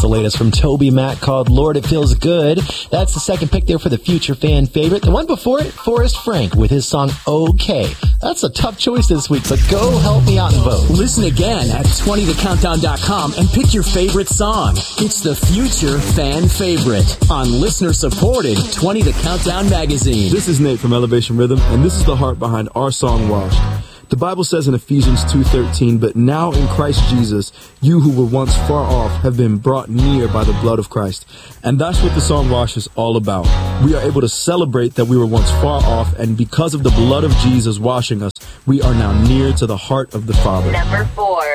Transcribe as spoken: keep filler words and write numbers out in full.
the latest from Toby Mac called Lord It Feels Good. That's the second pick there for the future fan favorite. The one before it, Forrest Frank with his song Okay. That's a tough choice this week, but go help me out and vote. Listen again at twenty the countdown dot com and pick your favorite song. It's the future fan favorite on listener-supported twenty the Countdown magazine. This is Nate from Elevation Rhythm, and this is the heart behind our song Washed. The Bible says in Ephesians two thirteen, but now in Christ Jesus, you who were once far off have been brought near by the blood of Christ. And that's what the song Wash is all about. We are able to celebrate that we were once far off, and because of the blood of Jesus washing us, we are now near to the heart of the Father. Number four.